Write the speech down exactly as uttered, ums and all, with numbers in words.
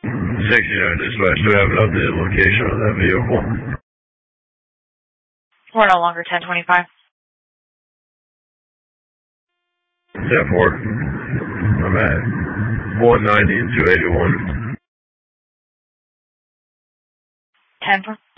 sixty-nine dispatch, do we have an updated location on that vehicle? We're no longer ten twenty-five. ten four. I'm at one ninety and two eighty-one. ten